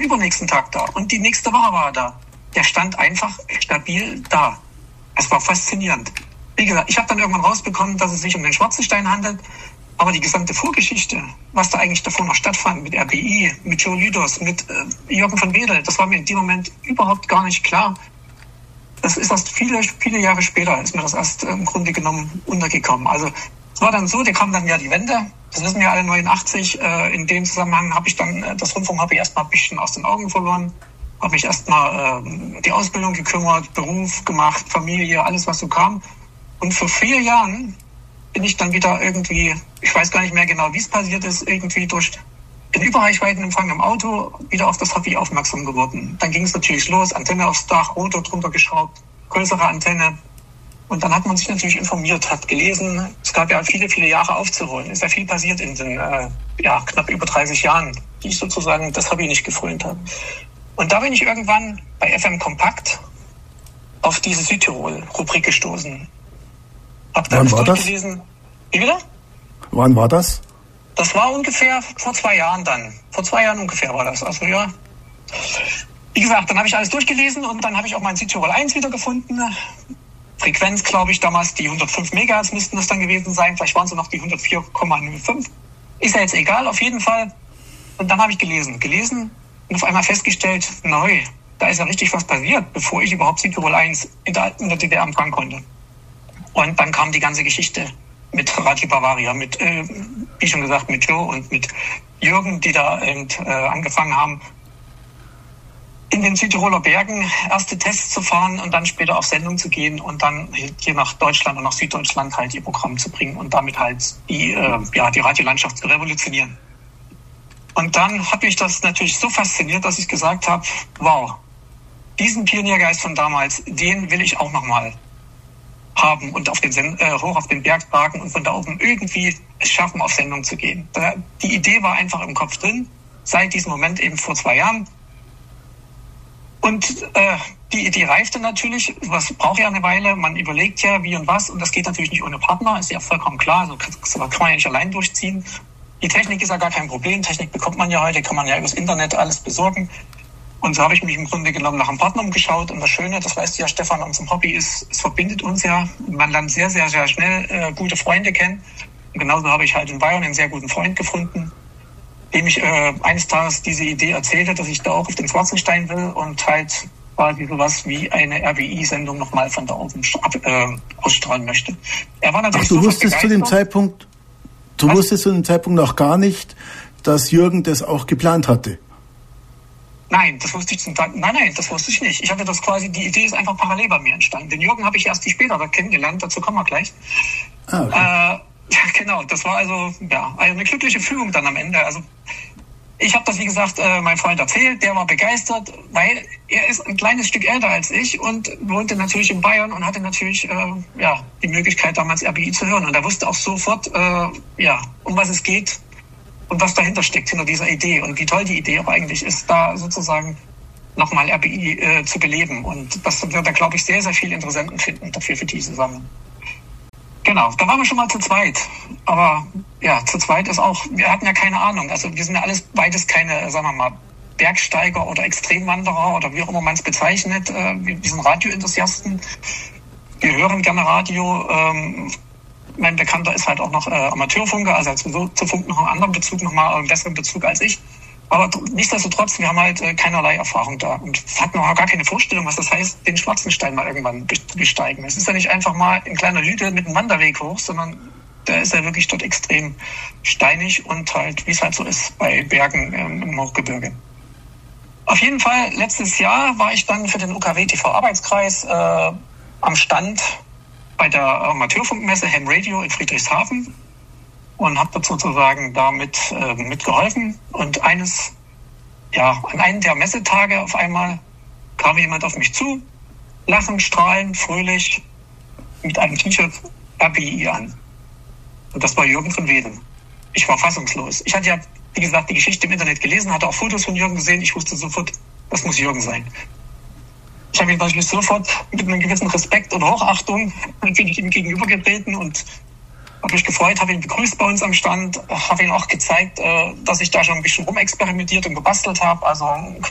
übernächsten Tag da und die nächste Woche war er da. Der stand einfach stabil da. Es war faszinierend. Wie gesagt, ich habe dann irgendwann rausbekommen, dass es sich um den Schwarzenstein handelt. Aber die gesamte Vorgeschichte, was da eigentlich davor noch stattfand mit RBI, mit Joe Lydos, mit Jürgen von Wedel, das war mir in dem Moment überhaupt gar nicht klar. Das ist erst viele, viele Jahre später, ist mir das erst im Grunde genommen untergekommen. Also es war dann so, da kam dann ja die Wende, das wissen wir alle, 89. In dem Zusammenhang habe ich dann das Rundfunkhobby erstmal ein bisschen aus den Augen verloren. Habe mich erstmal die Ausbildung gekümmert, Beruf gemacht, Familie, alles was so kam. Und vor 4 Jahren bin ich dann wieder irgendwie, ich weiß gar nicht mehr genau, wie es passiert ist, irgendwie durch den Überreichweitenempfang im Auto wieder auf das Hobby aufmerksam geworden. Dann ging es natürlich los, Antenne aufs Dach, Rotor drunter geschraubt, größere Antenne. Und dann hat man sich natürlich informiert, hat gelesen. Es gab ja viele, viele Jahre aufzuholen. Es ist ja viel passiert in den knapp über 30 Jahren, die ich sozusagen das Hobby nicht gefrönt habe. Und da bin ich irgendwann bei FM Kompakt auf diese Südtirol-Rubrik gestoßen. Hab da durchgelesen. Wie wieder? Wann war das? Das war ungefähr vor 2 Jahren dann. Vor 2 Jahren ungefähr war das. Also ja. Wie gesagt, dann habe ich alles durchgelesen und dann habe ich auch mein Südtirol 1 wiedergefunden. Frequenz, glaube ich, damals die 105 Megahertz müssten das dann gewesen sein. Vielleicht waren es noch die 104,05. Ist ja jetzt egal, auf jeden Fall. Und dann habe ich gelesen und auf einmal festgestellt, neu, da ist ja richtig was passiert, bevor ich überhaupt Südtirol 1 in der DDR empfangen konnte. Und dann kam die ganze Geschichte mit Radio Bavaria, mit, wie schon gesagt, mit Joe und mit Jürgen, die da angefangen haben, in den Südtiroler Bergen erste Tests zu fahren und dann später auf Sendung zu gehen und dann hier nach Deutschland und nach Süddeutschland halt ihr Programm zu bringen und damit halt die Radiolandschaft zu revolutionieren. Und dann hat mich das natürlich so fasziniert, dass ich gesagt habe, wow, diesen Pioniergeist von damals, den will ich auch nochmal haben und auf den hoch auf den Berg tragen und von da oben irgendwie es schaffen, auf Sendung zu gehen. Die Idee war einfach im Kopf drin, seit diesem Moment eben vor 2 Jahren. Und die Idee reifte natürlich, was braucht ja eine Weile, man überlegt ja wie und was und das geht natürlich nicht ohne Partner, ist ja vollkommen klar, also kann man ja nicht allein durchziehen. Die Technik ist ja gar kein Problem, Technik bekommt man ja heute, kann man ja übers Internet alles besorgen. Und so habe ich mich im Grunde genommen nach einem Partner umgeschaut. Und das Schöne, das weißt du ja, Stefan, an unserem Hobby ist, es verbindet uns ja. Man lernt sehr, sehr, sehr schnell gute Freunde kennen. Und genauso habe ich halt in Bayern einen sehr guten Freund gefunden, dem ich eines Tages diese Idee erzählte, dass ich da auch auf den Schwarzenstein will und halt quasi sowas wie eine RBI-Sendung nochmal von da oben ausstrahlen möchte. Er war natürlich du wusstest zu dem Zeitpunkt noch gar nicht, dass Jürgen das auch geplant hatte. Nein, das wusste ich nicht. Ich hatte das quasi, die Idee ist einfach parallel bei mir entstanden. Den Jürgen habe ich erst viel später kennengelernt, dazu kommen wir gleich. Okay. Ja, genau, das war also eine glückliche Fügung dann am Ende. Also ich habe das, wie gesagt, meinem Freund erzählt, der war begeistert, weil er ist ein kleines Stück älter als ich und wohnte natürlich in Bayern und hatte natürlich die Möglichkeit, damals RBI zu hören. Und er wusste auch sofort, um was es geht. Und was dahinter steckt, hinter dieser Idee und wie toll die Idee auch eigentlich ist, da sozusagen nochmal RBI zu beleben. Und das wird da, glaube ich, sehr, sehr viele Interessenten finden dafür für diese Sache. Genau, da waren wir schon mal zu zweit. Aber ja, zu zweit ist auch, wir hatten ja keine Ahnung. Also wir sind ja beides keine, sagen wir mal, Bergsteiger oder Extremwanderer oder wie auch immer man es bezeichnet. Wir sind Radioenthusiasten. Wir hören gerne Radio. Mein Bekannter ist halt auch noch Amateurfunker, also zu Funk noch einen anderen Bezug, nochmal einen besseren Bezug als ich. Aber nichtsdestotrotz, wir haben halt keinerlei Erfahrung da und hatten auch gar keine Vorstellung, was das heißt, den Schwarzenstein mal irgendwann besteigen. Es ist ja nicht einfach mal ein kleiner Hügel mit einem Wanderweg hoch, sondern der ist ja wirklich dort extrem steinig und halt, wie es halt so ist, bei Bergen im Hochgebirge. Auf jeden Fall, letztes Jahr war ich dann für den UKW-TV-Arbeitskreis am Stand bei der Amateurfunkmesse Ham Radio in Friedrichshafen und habe dort sozusagen mitgeholfen. Und an einem der Messetage auf einmal kam jemand auf mich zu, lachend, strahlend, fröhlich, mit einem T-Shirt RBI an. Und das war Jürgen von Wedel. Ich war fassungslos. Ich hatte ja, wie gesagt, die Geschichte im Internet gelesen, hatte auch Fotos von Jürgen gesehen. Ich wusste sofort, das muss Jürgen sein. Ich habe ihn natürlich sofort mit einem gewissen Respekt und Hochachtung bin ich ihm gegenübergetreten und habe mich gefreut, habe ihn begrüßt bei uns am Stand, habe ihm auch gezeigt, dass ich da schon ein bisschen rumexperimentiert und gebastelt habe. Also